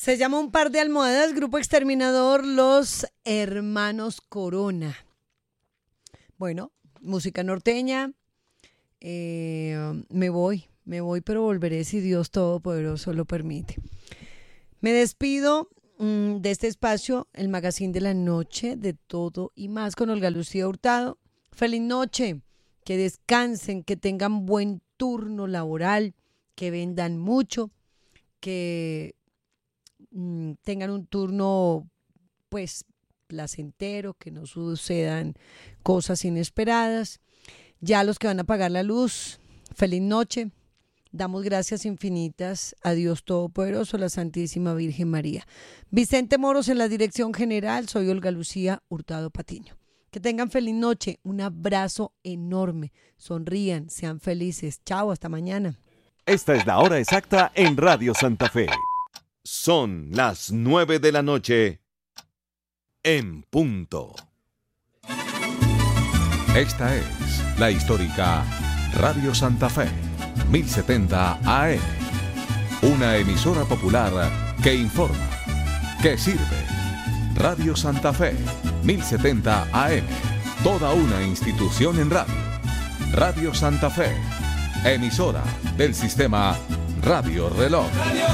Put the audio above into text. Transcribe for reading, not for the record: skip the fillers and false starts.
Se llama Un par de almohadas, Grupo Exterminador, Los Hermanos Corona. Bueno, música norteña. Me voy, pero volveré si Dios Todopoderoso lo permite. Me despido de este espacio, el magazine de la noche, de todo y más, con Olga Lucía Hurtado. Feliz noche, que descansen, que tengan buen turno laboral, que vendan mucho, que tengan un turno pues placentero, que no sucedan cosas inesperadas. Ya los que van a apagar la luz, feliz noche. Damos gracias infinitas a Dios Todopoderoso, a la Santísima Virgen María. Vicente Moros en la dirección general, soy Olga Lucía Hurtado Patiño. Que tengan feliz noche, un abrazo enorme, sonrían, sean felices. Chao, hasta mañana. Esta es la hora exacta en Radio Santa Fe. Son las 9 de la noche en punto. Esta es la histórica Radio Santa Fe, 1070 AM. Una emisora popular que informa, que sirve. Radio Santa Fe, 1070 AM. Toda una institución en radio. Radio Santa Fe, emisora del sistema Radio Reloj.